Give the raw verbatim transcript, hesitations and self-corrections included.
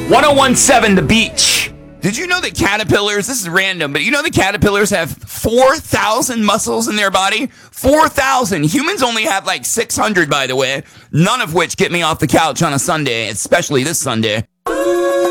ten seventeen The Beach. Did you know that caterpillars, this is random, but you know that caterpillars have four thousand muscles in their body? four thousand. Humans only have like six hundred, by the way, none of which get me off the couch on a Sunday, especially this Sunday.